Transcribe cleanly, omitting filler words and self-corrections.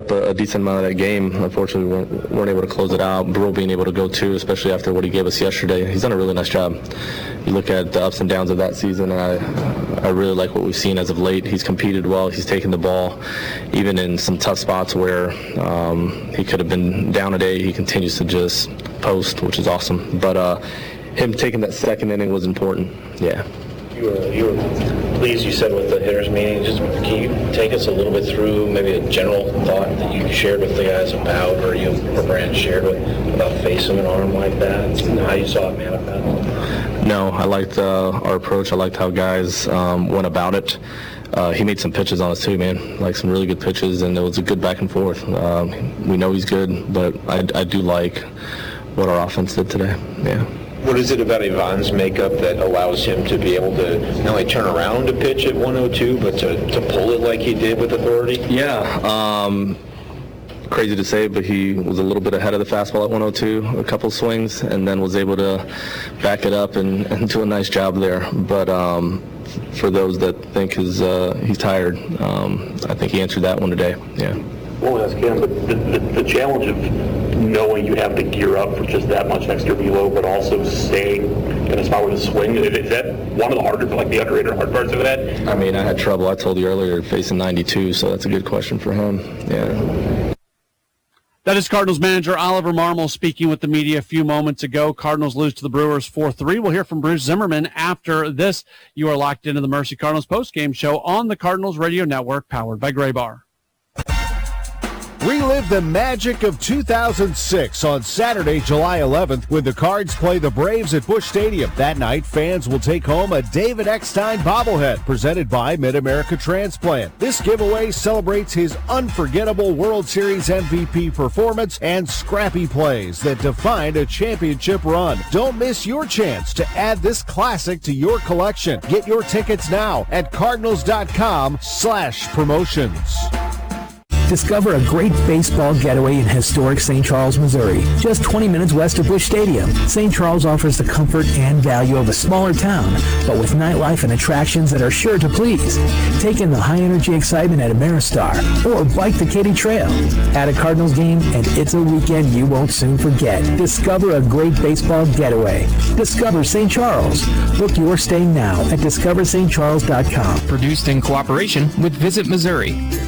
up a decent amount of that game. Unfortunately, we weren't able to close it out. Burrow being able to go too, especially after what he gave us yesterday. He's done a really nice job. You look at the ups and downs of that season, and I really like what we've seen as of late. He's competed well. He's taken the ball, even in some tough spots where he could have been down a day. He continues to just post, which is awesome. But him taking that second inning was important. Yeah. You were pleased, you said, with the hitters meeting. Just can you take us a little bit through maybe a general thought that you shared with the guys about, or you or Brand shared about facing an arm like that, and how you saw it manifest? No, I liked our approach. I liked how guys went about it. He made some pitches on us too, man. Like some really good pitches, and it was a good back and forth. We know he's good, but I do like what our offense did today. Yeah. What is it about Ivan's makeup that allows him to be able to not only turn around a pitch at 102, but to pull it like he did with authority? Yeah. Crazy to say, but he was a little bit ahead of the fastball at 102, a couple swings, and then was able to back it up and do a nice job there. But for those that think he's tired, I think he answered that one today. Yeah. Well, ask him, but the challenge of knowing you have to gear up for just that much extra velo, but also staying in a spot with a swing, is that one of the harder, like the underrated hard parts of that? I mean, I had trouble. I told you earlier, facing 92, so that's a good question for him. Yeah. That is Cardinals manager Oliver Marmol speaking with the media a few moments ago. Cardinals lose to the Brewers 4-3. We'll hear from Bruce Zimmerman after this. You are locked into the Mercy Cardinals postgame show on the Cardinals Radio Network, powered by Graybar. Relive the magic of 2006 on Saturday, July 11th, when the Cards play the Braves at Busch Stadium. That night, fans will take home a David Eckstein bobblehead presented by Mid-America Transplant. This giveaway celebrates his unforgettable World Series MVP performance and scrappy plays that defined a championship run. Don't miss your chance to add this classic to your collection. Get your tickets now at cardinals.com/promotions. Discover a great baseball getaway in historic St. Charles, Missouri. Just 20 minutes west of Busch Stadium, St. Charles offers the comfort and value of a smaller town, but with nightlife and attractions that are sure to please. Take in the high-energy excitement at Ameristar, or bike the Katy Trail. At a Cardinals game, and it's a weekend you won't soon forget. Discover a great baseball getaway. Discover St. Charles. Book your stay now at discoverstcharles.com. Produced in cooperation with Visit Missouri.